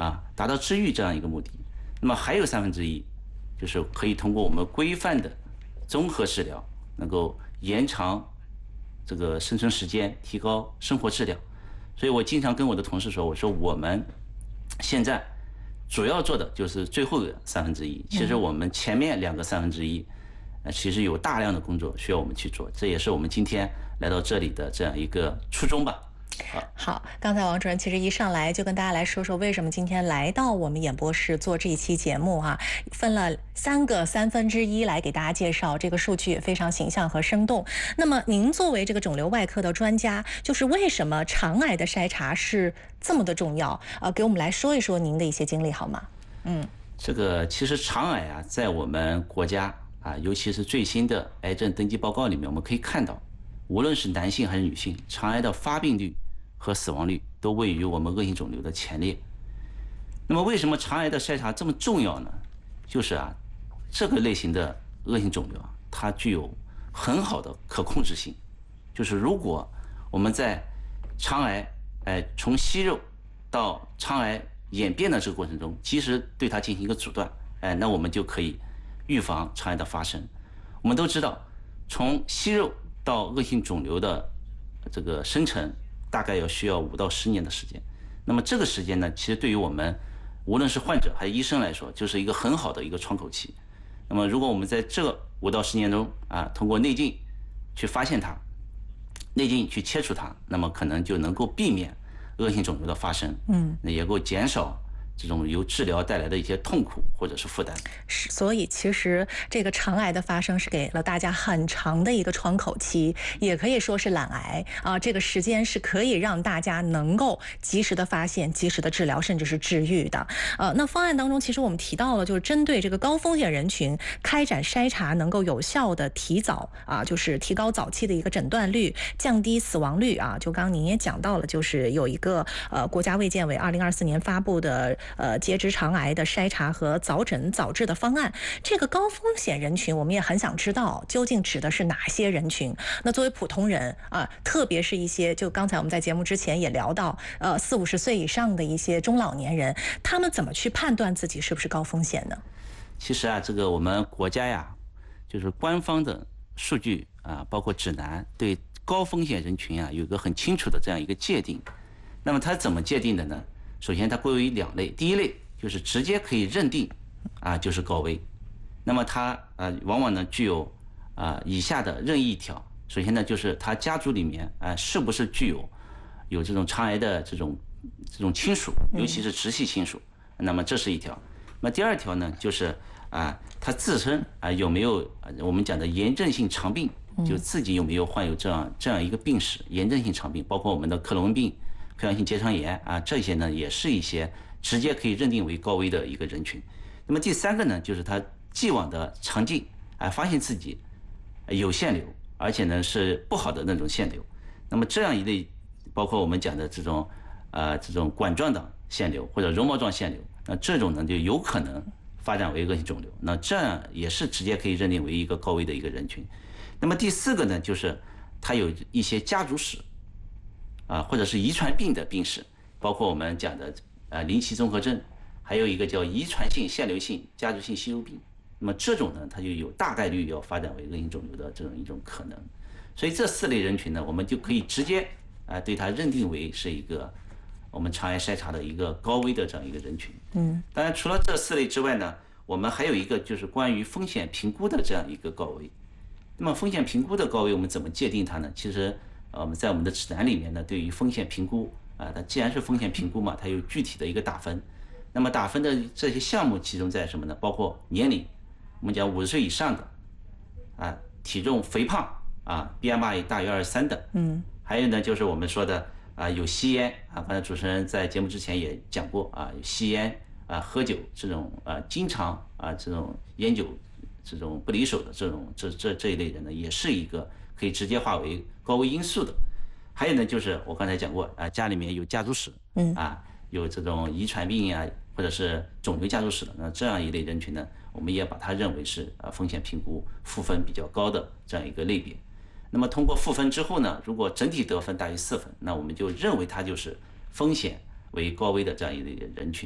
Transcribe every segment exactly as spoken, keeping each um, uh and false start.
啊，达到治愈这样一个目的。那么还有三分之一，就是可以通过我们规范的综合治疗，能够延长这个生存时间，提高生活质量。所以我经常跟我的同事说，我说我们现在主要做的就是最后的三分之一，其实我们前面两个三分之一，呃，其实有大量的工作需要我们去做，这也是我们今天来到这里的这样一个初衷吧。 好，刚才王主任其实一上来就跟大家来说说为什么今天来到我们演播室做这一期节目哈、啊，分了三个三分之一来给大家介绍，这个数据也非常形象和生动。那么您作为这个肿瘤外科的专家，就是为什么肠癌的筛查是这么的重要？呃，给我们来说一说您的一些经历好吗？嗯， 这个其实肠癌啊，在我们国家啊，尤其是最新的癌症登记报告里面，我们可以看到，无论是男性还是女性，肠癌的发病率和死亡率都位于我们恶性肿瘤的前列。那么为什么肠癌的筛查这么重要呢？就是啊，这个类型的恶性肿瘤啊，它具有很好的可控制性。就是如果我们在肠癌，哎，从息肉到肠癌演变的这个过程中，及时对它进行一个阻断，哎，那我们就可以预防肠癌的发生。我们都知道，从息肉到恶性肿瘤的这个生成，大概要需要五到十年的时间。那么这个时间呢，其实对于我们无论是患者还是医生来说，就是一个很好的一个窗口期。那么如果我们在这五到十年中啊，通过内镜去发现它，内镜去切除它，那么可能就能够避免恶性肿瘤的发生，嗯，那也够减少这种由治疗带来的一些痛苦或者是负担。 是，所以其实这个肠癌的发生是给了大家很长的一个窗口期，也可以说是懒癌啊。这个时间是可以让大家能够及时的发现、及时的治疗，甚至是治愈的。呃，那方案当中其实我们提到了，就是针对这个高风险人群开展筛查，能够有效的提早啊，就是提高早期的一个诊断率，降低死亡率啊。就刚刚您也讲到了，就是有一个呃国家卫健委二零二四年发布的呃结直肠癌的筛查和早诊早治的方案。这个高风险人群，我们也很想知道究竟指的是哪些人群。那作为普通人啊，特别是一些就刚才我们在节目之前也聊到，呃四五十岁以上的一些中老年人，他们怎么去判断自己是不是高风险呢？ 其实啊，这个我们国家呀，就是官方的数据啊，包括指南，对高风险人群啊有一个很清楚的这样一个界定。那么它怎么界定的呢？首先它归为两类，第一类就是直接可以认定啊就是高危，那么它呃往往呢具有啊以下的任意一条。首先呢就是他家族里面啊是不是具有有这种肠癌的这种这种亲属，尤其是直系亲属，那么这是一条。那么第二条呢就是啊他自身啊有没有我们讲的炎症性肠病，就自己有没有患有这样这样一个病史，炎症性肠病，包括我们的克罗恩病、溃疡性结肠炎啊，这些呢也是一些直接可以认定为高危的一个人群。那么第三个呢，就是他既往的肠镜啊，发现自己有腺瘤，而且呢是不好的那种腺瘤。那么这样一类，包括我们讲的这种呃这种管状的腺瘤或者绒毛状腺瘤，那这种呢就有可能发展为恶性肿瘤。那这样也是直接可以认定为一个高危的一个人群。那么第四个呢，就是他有一些家族史啊，或者是遗传病的病史，包括我们讲的呃林奇综合症。还有一个叫遗传性腺瘤性家族性息肉病，那么这种呢，它就有大概率要发展为恶性肿瘤的这种一种可能。所以这四类人群呢，我们就可以直接啊、呃、对它认定为是一个我们肠癌筛查的一个高危的这样一个人群。嗯，当然除了这四类之外呢，我们还有一个就是关于风险评估的这样一个高危。那么风险评估的高危，我们怎么界定它呢？其实呃我们在我们的指南里面呢，对于风险评估啊、呃，它既然是风险评估嘛，它有具体的一个打分。那么打分的这些项目集中在什么呢？包括年龄，我们讲五十岁以上的，啊，体重肥胖啊 ，B M I 大于二十三的，嗯，还有呢就是我们说的啊有吸烟啊，刚才主持人在节目之前也讲过啊，有吸烟啊、喝酒这种啊经常啊这种烟酒这种不离手的这种这这这一类人呢，也是一个可以直接化为高危因素的。还有呢就是我刚才讲过啊，家里面有家族史，嗯啊。有这种遗传病啊，或者是肿瘤家族史的，那这样一类人群呢，我们也把它认为是啊风险评估负分比较高的这样一个类别。那么通过负分之后呢，如果整体得分大于四分，那我们就认为它就是风险为高危的这样一类人群。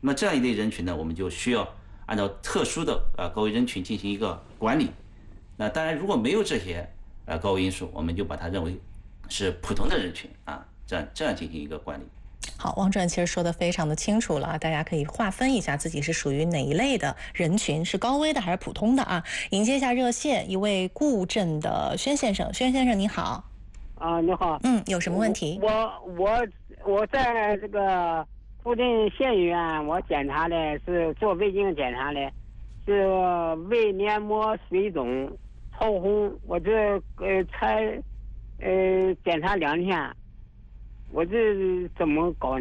那么这样一类人群呢，我们就需要按照特殊的呃高危人群进行一个管理。那当然，如果没有这些呃高危因素，我们就把它认为是普通的人群啊，这样这样进行一个管理。 好，王主任其实说的非常的清楚了，大家可以划分一下自己是属于哪一类的人群，是高危的还是普通的啊？迎接一下热线，一位固镇的宣先生，宣先生你好。 啊，你好。 嗯，有什么问题？ 我我我在这个固镇县医院，我检查的是做胃镜检查的，是胃黏膜水肿潮红，我这呃才呃检查两天，我这怎么搞呢？